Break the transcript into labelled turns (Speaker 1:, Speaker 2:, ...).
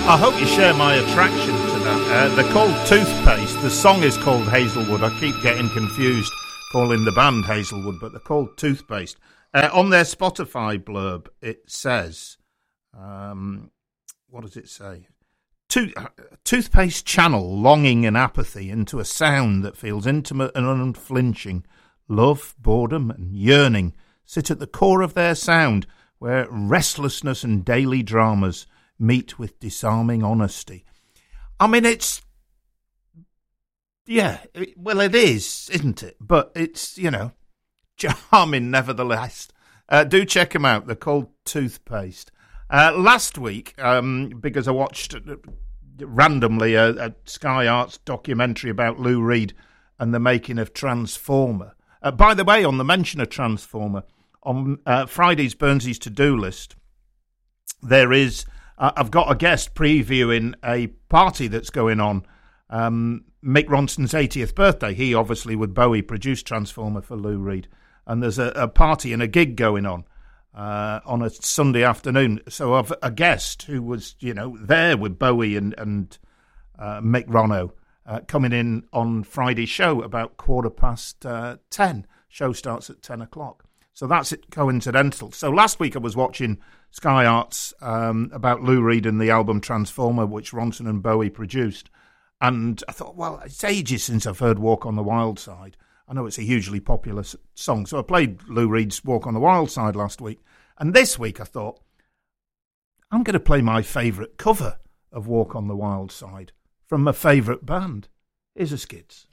Speaker 1: I hope you share my attraction to that. They're called Toothpaste. The song is called Hazelwood. I keep getting confused calling the band Hazelwood, but they're called Toothpaste. On their Spotify blurb, it says, what does it say? Toothpaste channel longing and apathy into a sound that feels intimate and unflinching. Love, boredom, and yearning sit at the core of their sound, where restlessness and daily dramas meet with disarming honesty. I mean, it is, isn't it? But it's, charming nevertheless. Do check them out. They're called Toothpaste. Last week, because I watched randomly a Sky Arts documentary about Lou Reed and the making of Transformer. By the way, on the mention of Transformer, on Friday's Burnsy's to-do list, there is... I've got a guest previewing a party that's going on. Mick Ronson's 80th birthday. He obviously, with Bowie, produced Transformer for Lou Reed. And there's a party and a gig going on a Sunday afternoon. So I've a guest who was, there with Bowie and Mick Ronno coming in on Friday's show about 10:15. Show starts at 10 o'clock. So that's it, coincidental. So last week I was watching Sky Arts about Lou Reed and the album Transformer, which Ronson and Bowie produced. And I thought, well, it's ages since I've heard Walk on the Wild Side. I know it's a hugely popular song. So I played Lou Reed's Walk on the Wild Side last week. And this week I thought, I'm going to play my favourite cover of Walk on the Wild Side from my favourite band. Here's a Skids.